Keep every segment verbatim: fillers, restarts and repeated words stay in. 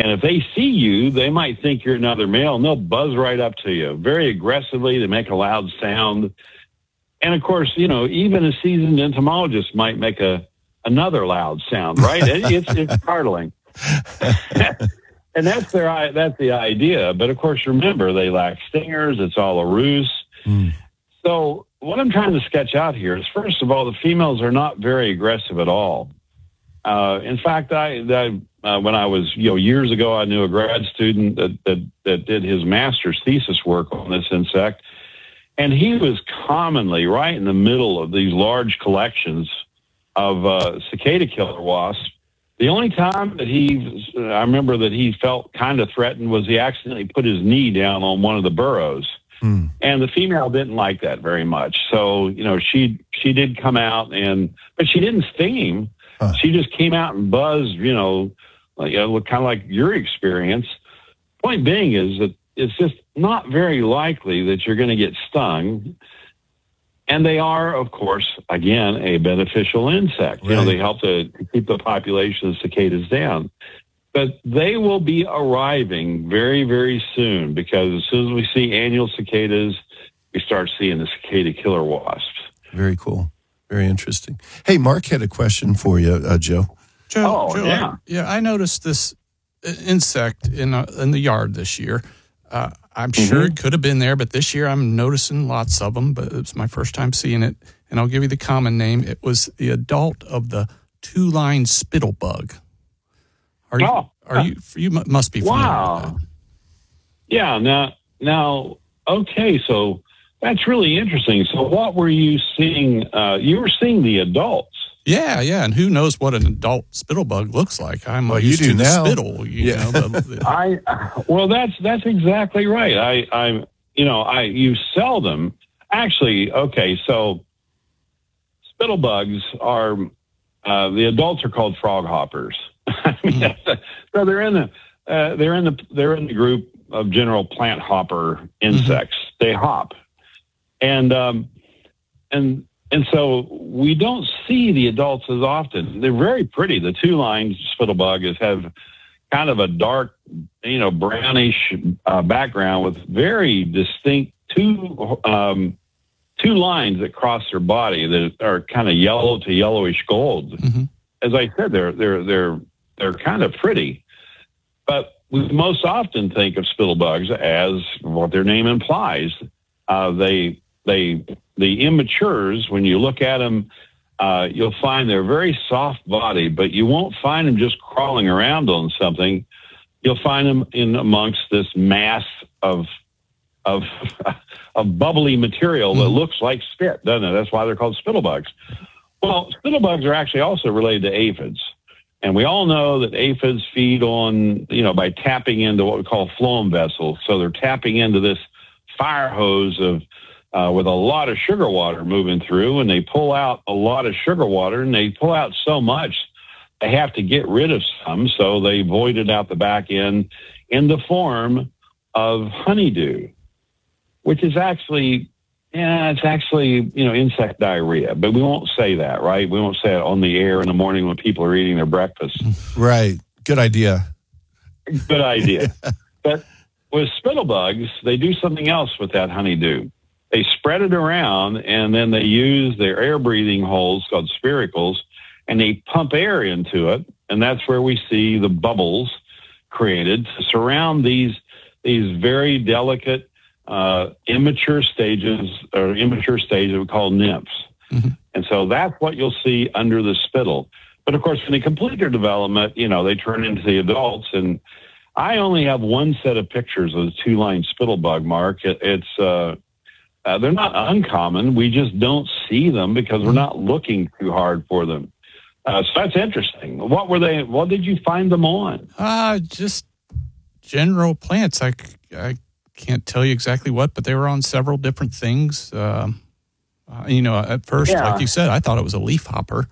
And if they see you, they might think you're another male, and they'll buzz right up to you very aggressively. They make a loud sound. And, of course, you know, even a seasoned entomologist might make a another loud sound, right? it, it's it's startling. And that's their that's the idea. But, of course, remember, they lack stingers. It's all a ruse. Mm. So what I'm trying to sketch out here is, first of all, the females are not very aggressive at all. Uh, in fact, I, I uh, when I was, you know, years ago, I knew a grad student that, that, that did his master's thesis work on this insect. And he was commonly right in the middle of these large collections of uh, cicada killer wasps. The only time that he, I remember that he felt kind of threatened was he accidentally put his knee down on one of the burrows. Hmm. And the female didn't like that very much. So, you know, she she did come out, and but she didn't sting him. Huh. She just came out and buzzed, you know, like, you know, kind of like your experience. Point being is that it's just not very likely that you're going to get stung. And they are, of course, again, a beneficial insect. Right. You know, they help to keep the population of cicadas down. But they will be arriving very, very soon, because as soon as we see annual cicadas, we start seeing the cicada killer wasps. Very cool. Very interesting. Hey, Mark had a question for you, uh, Joe. Joe, oh, Joe yeah. I, yeah, I noticed this insect in uh, in the yard this year. Uh, I'm mm-hmm. sure it could have been there, but this year I'm noticing lots of them, but it's my first time seeing it. And I'll give you the common name. It was the adult of the two-line spittlebug. Are you, oh, are you, you must be familiar wow. with that. Yeah, now, now, okay, so that's really interesting. So what were you seeing? Uh, you were seeing the adults. Yeah, yeah, and who knows what an adult spittlebug looks like? I'm well, used you do to the now. spittle. You yeah. know, the, the, I well, that's that's exactly right. I, I, you know, I you seldom actually. Okay, so spittlebugs are uh, the adults are called frog hoppers. I mean, mm-hmm. So they're in the uh, they're in the they're in the group of general plant hopper insects. Mm-hmm. They hop, and um, and. And so we don't see the adults as often. They're very pretty. The two-line spittlebug is have kind of a dark, you know, brownish uh, background with very distinct two um, two lines that cross their body that are kind of yellow to yellowish gold. Mm-hmm. As I said, they're they're they're they're kind of pretty, but we most often think of spittlebugs as what their name implies. Uh, they they The immatures, when you look at them, uh, you'll find they're very soft body, but you won't find them just crawling around on something. You'll find them in amongst this mass of of of bubbly material that looks like spit, doesn't it? That's why they're called spittlebugs. Well, spittlebugs are actually also related to aphids. And we all know that aphids feed on, you know, by tapping into what we call phloem vessels. So they're tapping into this fire hose of Uh, with a lot of sugar water moving through, and they pull out a lot of sugar water, and they pull out so much they have to get rid of some, so they void it out the back end in the form of honeydew, which is actually, yeah, it's actually, you know, insect diarrhea, but we won't say that, right? We won't say it on the air in the morning when people are eating their breakfast. Right. Good idea. Good idea. But with spittlebugs, they do something else with that honeydew. They spread it around, and then they use their air-breathing holes called spiracles, and they pump air into it, and that's where we see the bubbles created to surround these these very delicate, uh, immature stages, or immature stages we call nymphs. Mm-hmm. And so that's what you'll see under the spittle. But, of course, when they complete their development, you know, they turn into the adults, and I only have one set of pictures of the two-line spittlebug, Mark. It, it's... Uh, Uh, they're not uncommon. We just don't see them because we're not looking too hard for them. Uh, so that's interesting. What were they? What did you find them on? Uh, just general plants. I, I can't tell you exactly what, but they were on several different things. Um, uh, you know, at first, yeah. like you said, I thought it was a leaf hopper.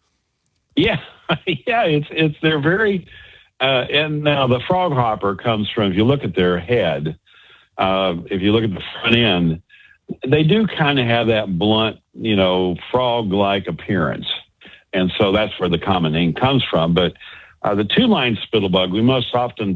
Yeah, yeah. It's it's they're very. Uh, and now the frog hopper comes from. If you look at their head, uh, if you look at the front end. They do kind of have that blunt, you know, frog-like appearance. And so that's where the common name comes from. But uh, the two-line spittlebug, we most often